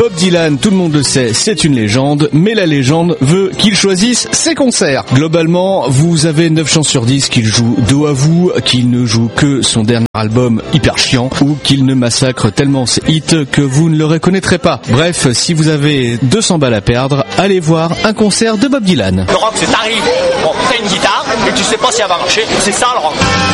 Bob Dylan, tout le monde le sait, c'est une légende, mais la légende veut qu'il choisisse ses concerts. Globalement, vous avez 9 chances sur 10 qu'il joue dos à vous, qu'il ne joue que son dernier album hyper chiant, ou qu'il ne massacre tellement ses hits que vous ne le reconnaîtrez pas. Bref, si vous avez 200 balles à perdre, allez voir un concert de Bob Dylan. Le rock c'est tarif. Bon, t'as une guitare, mais tu sais pas si elle va marcher, c'est ça le rock.